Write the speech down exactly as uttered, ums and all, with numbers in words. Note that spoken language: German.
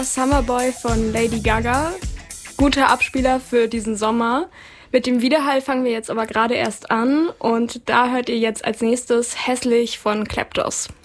Summer Boy von Lady Gaga. Guter Abspieler für diesen Sommer. Mit dem Widerhall fangen wir jetzt aber gerade erst an und da hört ihr jetzt als nächstes Hässlich von Kleptos.